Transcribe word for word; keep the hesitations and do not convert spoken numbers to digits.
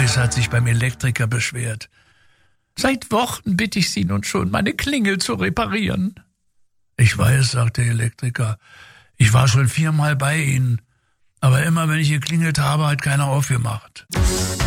Alice hat sich beim Elektriker beschwert. Seit Wochen bitte ich Sie nun schon, meine Klingel zu reparieren. Ich weiß, sagt der Elektriker. Ich war schon viermal bei Ihnen. Aber immer, wenn ich geklingelt habe, hat keiner aufgemacht.